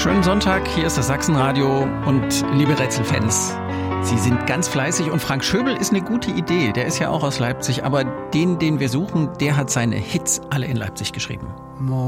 Schönen Sonntag, hier ist das Sachsenradio und liebe Rätselfans, Sie sind ganz fleißig und Frank Schöbel ist eine gute Idee, der ist ja auch aus Leipzig, aber den wir suchen, der hat seine Hits alle in Leipzig geschrieben.